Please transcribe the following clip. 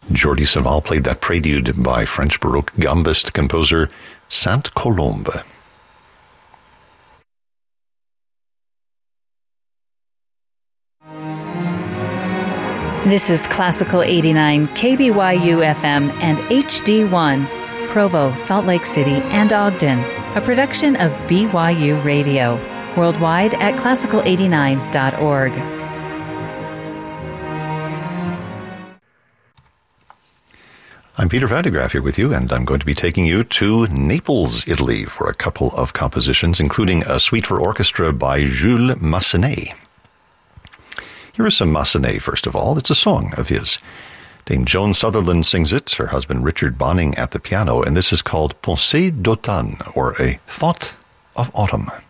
Jordi Savall played that prelude by French Baroque gambist composer Saint Colombe. This is Classical 89, KBYU FM and HD1, Provo, Salt Lake City, and Ogden, a production of BYU Radio, worldwide at classical89.org. I'm Peter Van de Graaff here with you, and I'm going to be taking you to Naples, Italy, for a couple of compositions, including a suite for orchestra by Jules Massenet. Here is some Massenet, first of all. It's a song of his. Dame Joan Sutherland sings it, her husband Richard Bonning at the piano, and this is called Pensée d'automne, or A Thought of Autumn.